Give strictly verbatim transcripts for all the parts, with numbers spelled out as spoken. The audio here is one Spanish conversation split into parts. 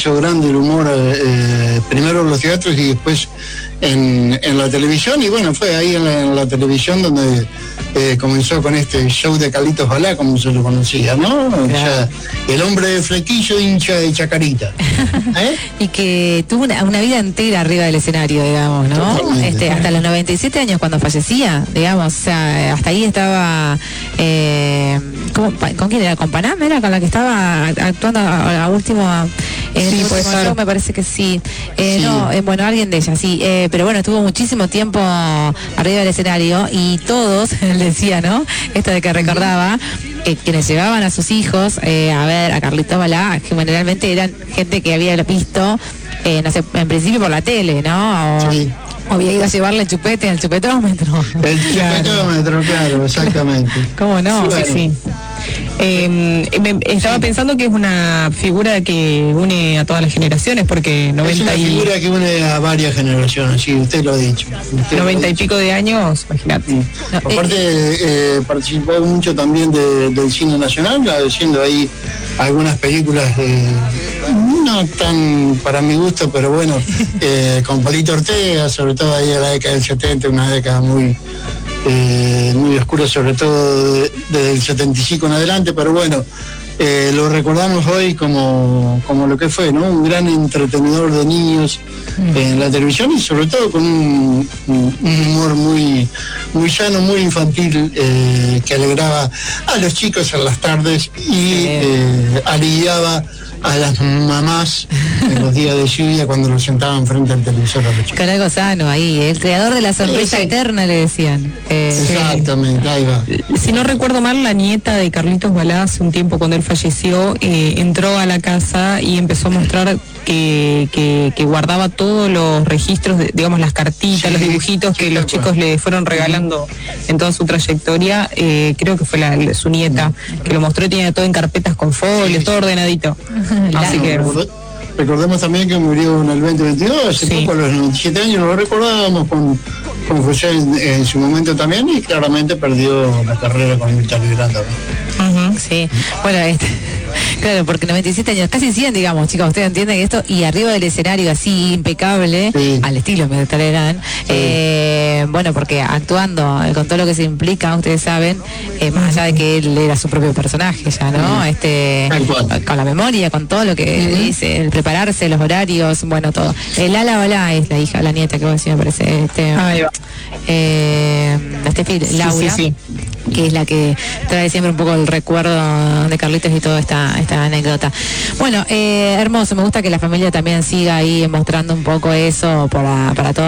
hizo grande el humor, eh, primero en los teatros y después en, en la televisión, y bueno, fue ahí en la, en la televisión donde eh, comenzó con este show de Carlitos Balá, como se lo conocía, ¿no? Claro. O sea, el hombre de flequillo, hincha de Chacarita. ¿Eh? Y que tuvo una, una vida entera arriba del escenario, digamos, ¿no? Este, hasta los noventa y siete años cuando fallecía, digamos, o sea, hasta ahí estaba, eh, ¿cómo, ¿con quién era? ¿Con Panam? ¿Era con la que estaba actuando a, a último? En sí, el último show, me parece que sí. Eh, sí. No, eh, bueno, alguien de ella, sí. Eh, pero bueno, estuvo muchísimo tiempo arriba del escenario y todos, él decía, ¿no? Esto de que recordaba, eh, quienes llevaban a sus hijos eh, a ver a Carlitos Balá, que generalmente eran gente que había visto, eh, no sé, en principio por la tele, ¿no? O, sí. O había ido a llevarle el chupete al chupetómetro. El chupetómetro, claro, claro, exactamente. ¿Cómo no? Sí, sí. Eh, me, estaba pensando que es una figura que une a todas las generaciones, porque noventa es una y... figura que une a varias generaciones, sí, usted lo ha dicho. Usted noventa y dicho. Pico de años, imagínate. Sí. No, aparte, eh, eh, participó mucho también de, del cine nacional, haciendo ahí algunas películas, eh, no tan para mi gusto, pero bueno, eh, con Palito Ortega, sobre todo ahí en la década del setenta, una década muy... Eh, muy oscuro, sobre todo desde de el setenta y cinco en adelante, pero bueno, eh, lo recordamos hoy como, como lo que fue, ¿no? Un gran entretenedor de niños mm. en la televisión, y sobre todo con un, un humor muy, muy llano, muy infantil, eh, que alegraba a los chicos en las tardes y sí. eh, aliviaba a las mamás en los días de lluvia cuando los sentaban frente al televisor a los chicos. Con algo sano ahí, el creador de la sonrisa sí, sí. eterna, le decían. Eh, Exactamente, ahí va. Si no recuerdo mal, la nieta de Carlitos Balá, hace un tiempo cuando él falleció, eh, entró a la casa y empezó a mostrar que, que, que guardaba todos los registros, de, digamos, las cartitas, sí, los dibujitos que sí, los chicos le fueron regalando en toda su trayectoria. Eh, creo que fue la, su nieta, que lo mostró y tenía todo en carpetas con folios, sí, todo ordenadito. Así que... Recordemos también que murió en el veinte veintidós, hace sí. poco, a los noventa y siete años, lo recordábamos con, con José en, en su momento también, y claramente perdió la carrera con Mirta Legrand también. Uh-huh, sí, bueno, este, claro, porque noventa y siete años, casi cien, digamos, chicos, ustedes entienden esto, y arriba del escenario así impecable, sí. al estilo Mirta Legrand, sí. eh, bueno, porque actuando con todo lo que se implica, ustedes saben, eh, más allá de que él era su propio personaje ya, ¿no? Sí. Este, con la memoria, con todo lo que sí. dice, el prepararse, los horarios, bueno, todo. El Lala Balá es la hija, la nieta que vos decís, me parece, este, ahí va. Eh, este Laura, sí, sí, sí. que es la que trae siempre un poco el recuerdo de Carlitos y toda esta, esta anécdota. Bueno, eh, hermoso, me gusta que la familia también siga ahí mostrando un poco eso para, para todos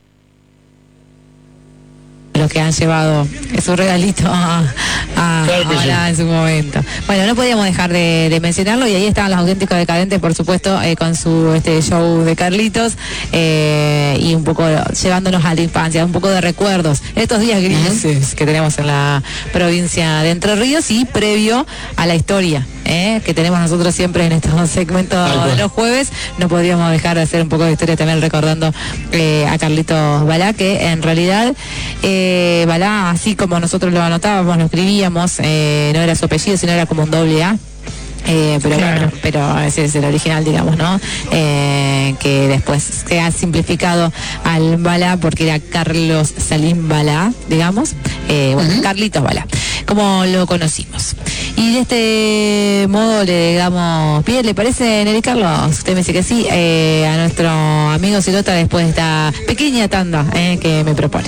los que han llevado su regalito a, a, claro a Balá sí. en su momento. Bueno, no podíamos dejar de, de mencionarlo, y ahí estaban los auténticos decadentes, por supuesto, eh, con su este show de Carlitos, eh, y un poco llevándonos a la infancia, un poco de recuerdos, estos días grises uh-huh. que tenemos en la provincia de Entre Ríos, y previo a la historia eh, que tenemos nosotros siempre en estos segmentos de los jueves, no podríamos dejar de hacer un poco de historia también recordando eh, a Carlitos Balá, que en realidad eh, Balá, así como nosotros lo anotábamos, lo escribíamos, eh, no era su apellido, sino era como un doble A. Eh, pero claro. bueno, pero ese es el original, digamos, ¿no? Eh, que después se ha simplificado al Balá porque era Carlos Salim Balá, digamos, eh, bueno, uh-huh. Carlitos Balá, como lo conocimos. Y de este modo le damos pie, ¿le parece, Nelly Carlos? Usted me dice que sí, eh, a nuestro amigo Silota, después de esta pequeña tanda eh, que me propone.